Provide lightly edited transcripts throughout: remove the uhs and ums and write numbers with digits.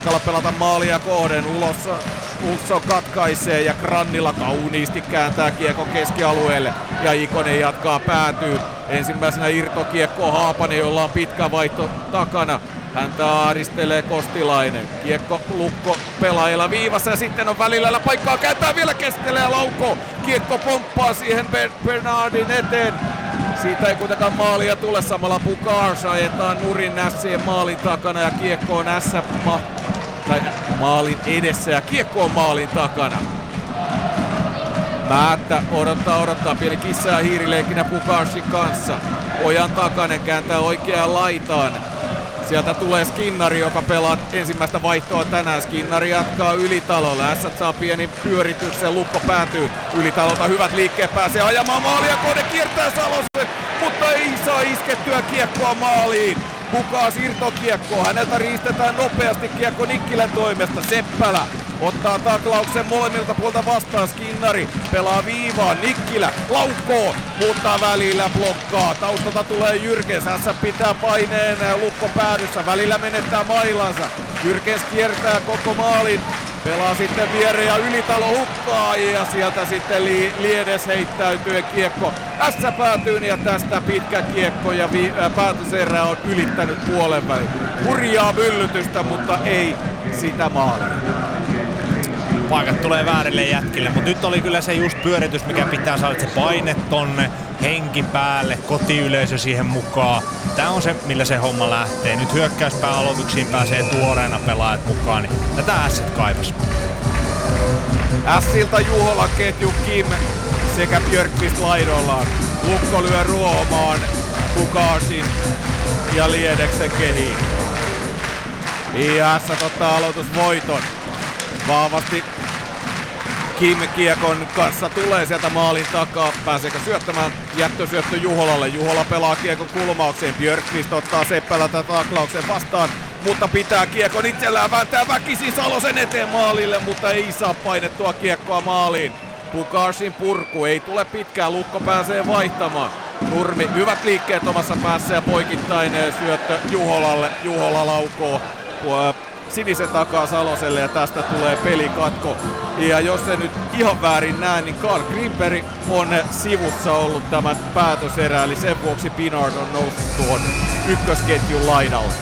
pelata maalia kohden. Ulsson katkaisee ja Grannila kauniisti kääntää kiekon keskialueelle. Ja Ikonen jatkaa päätyyn. Ensimmäisenä irtokiekko Haapanen, jolla on pitkä vaihto takana. Häntä aaristelee Kostilainen. Kiekko Lukko pelaajalla viivassa ja sitten on välillä paikkaa. Kääntää vielä keskelle ja laukoo. Kiekko pomppaa siihen Bernardin eteen. Siitä ei kuitenkaan maalia tule. Samalla Bukars ajetaan nurin Nässien maalin takana ja kiekko on maalin edessä ja kiekko on maalin takana. Määttä odottaa pieni kissa ja hiirileikinä Bukarsin kanssa. Ojan Takanen kääntää oikeaan laitaan. Sieltä tulee Skinnari, joka pelaa ensimmäistä vaihtoa tänään. Skinnari jatkaa Ylitalolla. Ässät saa pieni pyörityksen. Lukko päätyy Ylitalolta. Hyvät liikkeet, pääsee ajamaan maalia. Kone kiertää Salosen, mutta ei saa iskettyä kiekkoa maaliin. Bukas irtokiekkoa. Häneltä riistetään nopeasti kiekko Nikkilän toimesta. Seppälä ottaa taklauksen molemmilta puolta vastaan. Skinnari pelaa viivaan. Nikkilä laukoo, mutta välillä blokkaa. Taustalta tulee Jyrkens. Ässä pitää paineen Lukko päädyssä. Välillä menettää mailansa. Jyrkens kiertää koko maalin. Pelaa sitten viereen ja Ylitalo hukkaa ja sieltä sitten Liedes heittäytyy kiekko. Tässä päätyy ja tästä pitkä kiekko ja päätöserä on ylittänyt puolen välin. Hurjaa myllytystä, mutta ei sitä maalia. Paikat tulee väärille jätkille, mutta nyt oli kyllä se just pyöritys, mikä pitää saada se paine tonne, henki päälle, kotiyleisö siihen mukaan. Tää on se, millä se homma lähtee. Nyt hyökkäyspääaloituksiin pääsee tuoreena pelaajat mukaan, niin tätä Ässit kaivas. Ässiltä Juhola ketju Kim sekä Björkqvist laidollaan. Lukko lyö ruohomaan Bukarsin ja Liedeksen kehiin. Ja Ässät ottaa aloitusvoiton. Vahvasti Kim kiekon kanssa tulee sieltä maalin takaa. Pääseekö syöttämään? Jättösyöttö Juholalle. Juhola pelaa kiekon kulmaukseen. Björkqvist ottaa Seppälältä taklauksen vastaan, mutta pitää kiekon itsellään, vääntää väkisin Salosen eteen maalille, mutta ei saa painettua kiekkoa maaliin. Bukarsin purku ei tule pitkään. Lukko pääsee vaihtamaan. Nurmi, hyvät liikkeet omassa päässä ja poikittainen syöttö Juholalle. Juhola laukoo sinisen takaa Saloselle ja tästä tulee pelikatko. Ja jos se nyt ihan väärin näe, niin Carl Grimberg on sivussa ollut tämän päätöserä, eli sen vuoksi Pinard on noussut tuon ykkösketjun laidalle.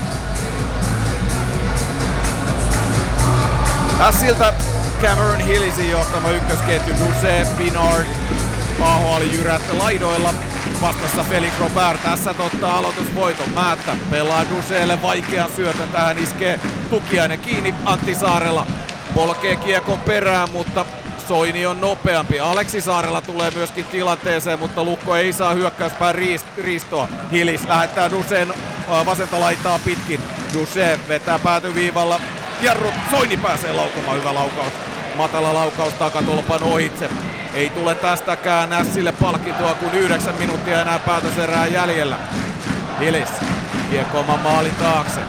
Ässiltä Cameron Hillisin johtama ykkösketju, Duse, Pinard, AHL Jyrät laidoilla. Vastassa Felix Robert, tässä ottaa aloitusvoiton. Määttä pelaa Duseelle vaikean syötön, tähän iskee Tukiainen kiinni Antti Saarella. Polkee kiekon perään, mutta Soini on nopeampi. Aleksi Saarella tulee myöskin tilanteeseen, mutta Lukko ei saa hyökkäyspään riistoa. Hillis lähettää Duseen vasenta laitaa pitkin. Duse vetää päätyviivalla. Jarru, Soini pääsee laukomaan, hyvä laukaus. Matala laukaus takatolpan ohitse. Ei tule tästäkään Nässille palkintoa, kun 9 minuuttia enää päätöserää jäljellä. Hillis kiekko oman maalin taakse.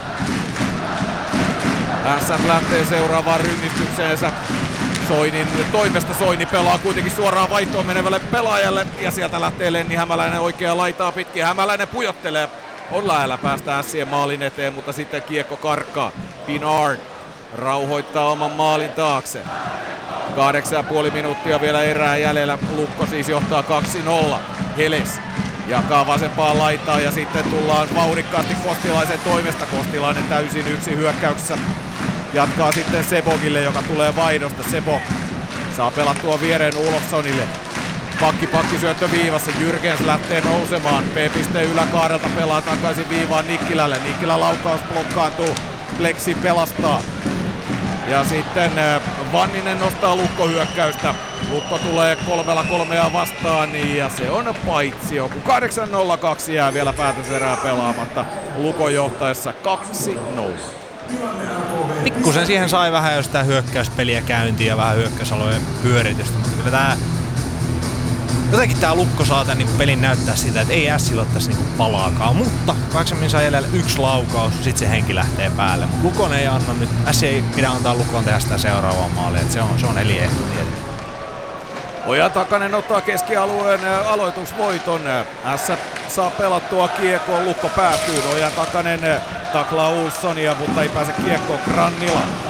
SF lähtee seuraavaan rynnistykseensä. Soinin toimesta Soini pelaa kuitenkin suoraan vaihtoon menevälle pelaajalle. Ja sieltä lähtee Lenni Hämäläinen oikea laitaa pitkin. Hämäläinen pujottelee. On lähellä päästä Ässien maalin eteen, mutta sitten kiekko karkaa. Pinard rauhoittaa oman maalin taakse. 8,5 minuuttia vielä erää jäljellä. Lukko siis johtaa 2-0. Hillis jakaa vasempaan laitaan ja sitten tullaan vauhdikkaasti Kostilaisen toimesta. Kostilainen täysin yksin hyökkäyksessä. Jatkaa sitten Sebogille, joka tulee vaihdosta. Sebo saa pelattua viereen Olofssonille. Pakki syöttö viivassa. Jyrkens lähtee nousemaan. P-piste yläkaarelta pelaa takaisin viivaan Nikkilälle. Nikkilä laukaus blokkaantuu. Plexi pelastaa. Ja sitten Vanninen nostaa Lukko hyökkäystä. Lukko tulee 3-3 vastaan ja se on paitsio. Kun 8-0-2 jää vielä päätöserää pelaamatta. Lukon johtaessa 2-0. Pikkusen siihen sai vähän jo sitä hyökkäyspeliä käyntiin ja vähän hyökkäysalojen pyöritystä. Mutta kyllä tää jotenkin tää Lukko saa tän niin pelin näyttää sitä, että ei Ässillä ole tässä niinku palaakaan. Mutta 8 minuuttia jäljellä 1 laukaus, sit se henki lähtee päälle. Mut Lukon ei anna nyt, Ässi ei pidä antaa Lukon tehdä sitä seuraavaa maalia, että se on eliehto tietenkin. Ojan Takanen ottaa keskialueen aloitusvoiton. S saa pelattua kiekkoon, Lukko päätyy. Ojan Takanen taklaa Olssonia, mutta ei pääse kiekkoon. Grannila